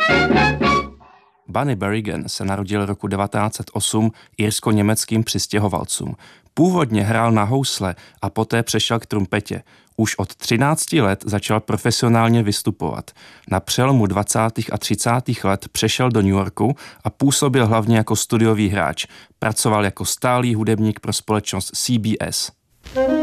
Bunny Berrigan se narodil roku 1908 irsko-německým přistěhovalcům. Původně hrál na housle a poté přešel k trumpetě. Už od 13 let začal profesionálně vystupovat. Na přelomu 20. a 30. let přešel do New Yorku a působil hlavně jako studiový hráč. Pracoval jako stálý hudebník pro společnost CBS.